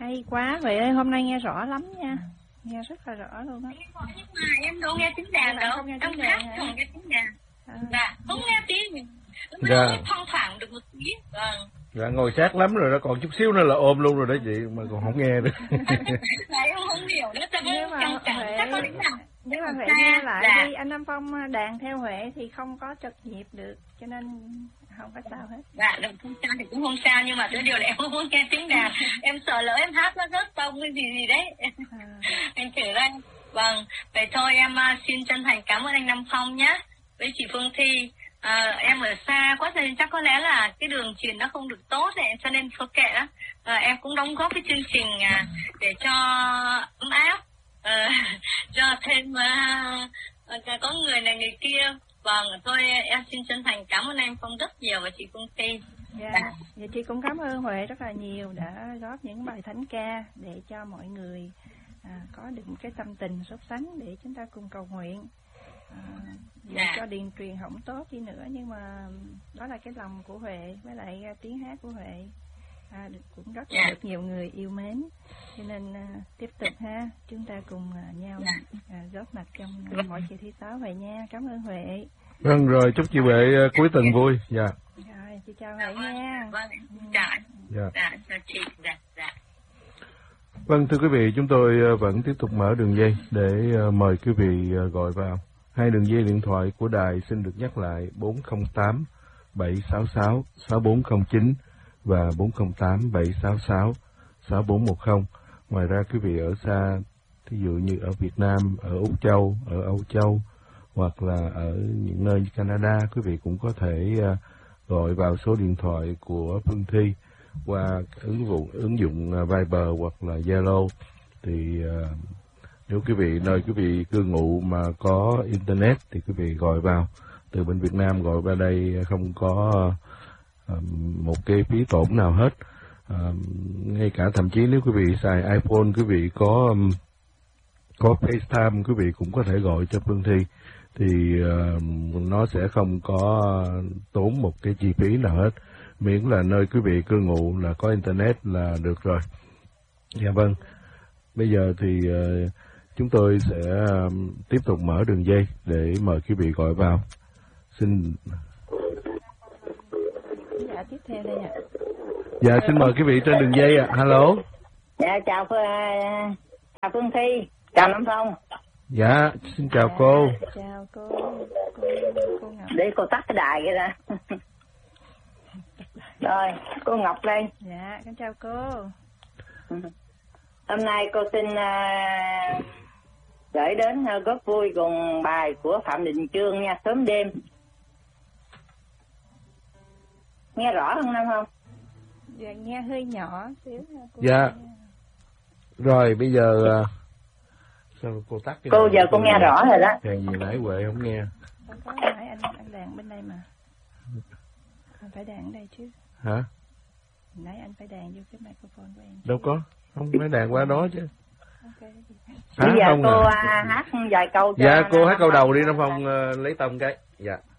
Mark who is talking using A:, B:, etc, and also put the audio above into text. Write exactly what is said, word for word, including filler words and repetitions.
A: Hay quá, vậy ơi, hôm nay nghe rõ lắm nha. Nghe rất là rõ luôn á.
B: Nhưng mà em đâu nghe tiếng đàn đâu,
A: không nghe
B: em
A: tiếng
B: hát
A: đàn
B: không nghe tiếng đàn.
A: À.
B: Dạ, không nghe tiếng.
C: Dạ.
B: Nó thoang thoảng được một tí. Vâng.
C: Dạ, ngồi sát lắm rồi đó, còn chút xíu nữa là ôm luôn rồi đó chị, mà còn không nghe được.
B: Dạ, em không hiểu nữa, chắc
A: Nhưng mà
B: chẳng chẳng
A: Huệ,
B: chắc có đến nào.
A: nhưng mà Huệ
B: Dạ,
A: nghe lại
B: dạ.
A: đi, anh Nam Phong đàn theo Huệ thì không có trật nhịp được, cho nên không có sao hết.
B: Dạ, được không sao thì cũng không sao, nhưng mà cái điều là em không muốn nghe tiếng đàn. Em sợ lỡ em hát nó rớt tông cái gì gì đấy.
A: À.
B: Anh thử đây. Vâng, vậy thôi em uh, xin chân thành cảm ơn anh Nam Phong nhé. Với chị Phương Thi. À, em ở xa quá nên chắc có lẽ là cái đường truyền nó không được tốt này, cho nên thôi kệ đó. À, em cũng đóng góp cái chương trình à, để cho ấm áp, à, cho thêm à, có người này người kia. Vâng, thôi em xin chân thành cảm ơn anh Phong rất nhiều và chị Phương Thi.
A: Dạ, yeah. Vậy chị cũng cảm ơn Huệ rất là nhiều đã góp những bài thánh ca để cho mọi người à, có được một cái tâm tình sốt sắng để chúng ta cùng cầu nguyện. À, dù dạ. cho điền truyền không tốt đi nữa, nhưng mà đó là cái lòng của Huệ với lại tiếng hát của Huệ à, cũng rất là dạ. được nhiều người yêu mến, cho nên à, tiếp tục ha, chúng ta cùng à, nhau dạ. à, góp mặt trong à, mọi chuyện thứ sáu Huệ nha. Cảm ơn Huệ.
C: Vâng, rồi chúc chị Huệ cuối tuần vui. Dạ.
A: Rồi chị chào Huệ nha.
B: Vâng, chào.
C: Dạ.
B: Dạ, chào chị. Dạ, dạ.
C: Vâng, thưa quý vị, chúng tôi vẫn tiếp tục mở đường dây để mời quý vị gọi vào. Hai đường dây điện thoại của đài xin được nhắc lại: bốn không tám bảy sáu sáu sáu bốn không chín và bốn không tám bảy sáu sáu sáu bốn một không. Ngoài ra quý vị ở xa, thí dụ như ở Việt Nam, ở Úc Châu, ở Âu Châu hoặc là ở những nơi như Canada, quý vị cũng có thể uh, gọi vào số điện thoại của Phương Thi qua ứng dụng ứng dụng Viber hoặc là Zalo. Thì uh, nếu quý vị nơi quý vị cư ngụ mà có internet thì quý vị gọi vào từ bên Việt Nam, gọi vào đây không có uh, một cái phí tổn nào hết. Uh, ngay cả thậm chí nếu quý vị xài iPhone, quý vị có um, có FaceTime, quý vị cũng có thể gọi cho Phương Thi, thì uh, nó sẽ không có tốn một cái chi phí nào hết, miễn là nơi quý vị cư ngụ là có internet là được rồi. Dạ vâng, bây giờ thì uh, chúng tôi sẽ uh, tiếp tục mở đường dây để mời quý vị gọi vào. Xin
A: dạ tiếp theo đây ạ.
C: Dạ xin mời quý vị trên đường dây ạ. À. Hello.
D: Dạ chào uh, chào Phương Thi, chào Nam Phong.
C: Dạ xin chào dạ, cô.
A: Chào cô. Cô, cô Ngọc.
D: Để cô tắt cái đài kia ra. Rồi cô Ngọc đây.
A: Dạ con chào cô.
D: Hôm nay cô xin uh, gửi đến uh, góp vui cùng bài của Phạm Đình Chương nha, Sớm Đêm. Nghe rõ không Nam không?
A: Dạ nghe hơi nhỏ xíu. Cô
C: dạ. Nghe... Rồi bây giờ uh, sao cô tắt cái
D: cô giờ cô nghe rõ rồi đó.
C: Hèn gì nãy Huệ không nghe.
A: Không có, nãy anh anh đàn bên đây mà. Anh phải đàn ở đây chứ.
C: Hả?
A: Nãy anh phải đàn vô cái microphone của em.
C: Đâu có, không phải đàn qua đó chứ.
D: Okay. Bây giờ cô à, hát vài câu cho.
C: Dạ cô hát câu đầu đi Nam Phong uh, lấy tông cái. Dạ.